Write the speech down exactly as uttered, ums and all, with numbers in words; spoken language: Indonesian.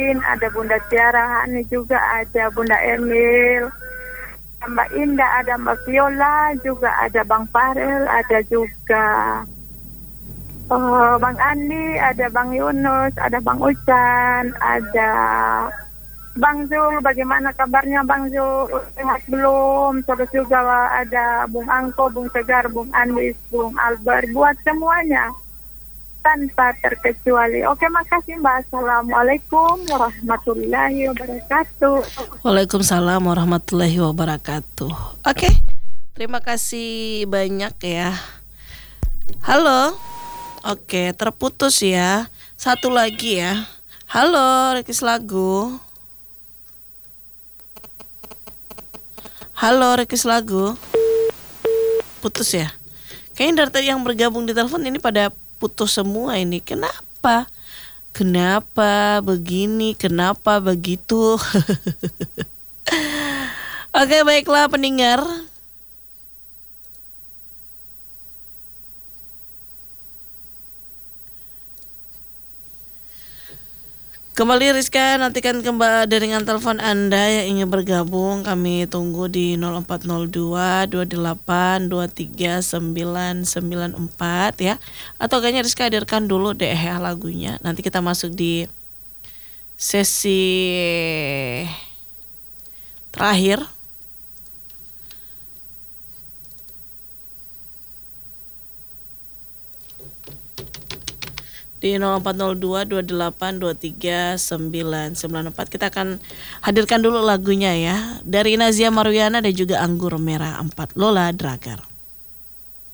Erwin, ada Bunda Tiara Hani juga, ada Bunda Emil, Mbak Indah, ada Mbak Viola, juga ada Bang Farel, ada juga uh, Bang Andi, ada Bang Yunus, ada Bang Ucan, ada Bang Zul. Bagaimana kabarnya Bang Zul? Sehat belum? Terus juga ada Bung Angko, Bung Tegar, Bung Andis, Bung Albert, buat semuanya tanpa terkecuali. Oke, makasih Mbak. Assalamualaikum warahmatullahi wabarakatuh. Waalaikumsalam warahmatullahi wabarakatuh. Oke, terima kasih banyak ya. Halo. Oke, terputus ya. Satu lagi ya. Halo, Rekis Lagu. Halo, Rekis Lagu. Putus ya. Kayaknya dari tadi yang bergabung di telepon ini pada putus semua ini. Kenapa? Kenapa begini? Kenapa begitu? Oke, baiklah pendengar. Kembali Rizka, nantikan kembali dengan telepon Anda yang ingin bergabung. Kami tunggu di nol empat nol dua dua delapan dua tiga sembilan sembilan empat ya. Atau kayaknya Rizka hadirkan dulu D E H lagunya. Nanti kita masuk di sesi terakhir. Di nol empat nol dua dua delapan dua tiga sembilan sembilan empat kita akan hadirkan dulu lagunya ya. Dari Nazia Marwiana dan juga Anggur Merah empat, Lola Dragar.